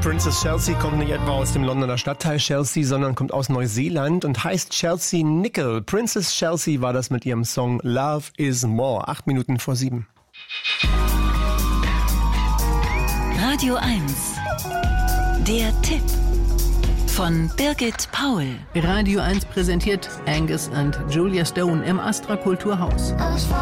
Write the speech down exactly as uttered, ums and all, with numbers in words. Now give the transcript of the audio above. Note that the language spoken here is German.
Princess Chelsea kommt nicht etwa aus dem Londoner Stadtteil Chelsea, sondern kommt aus Neuseeland und heißt Chelsea Nickel. Princess Chelsea war das mit ihrem Song Love is More. Acht Minuten vor sieben. Radio eins. Der Tipp von Birgit Paul. Radio eins präsentiert Angus und Julia Stone im Astra Kulturhaus.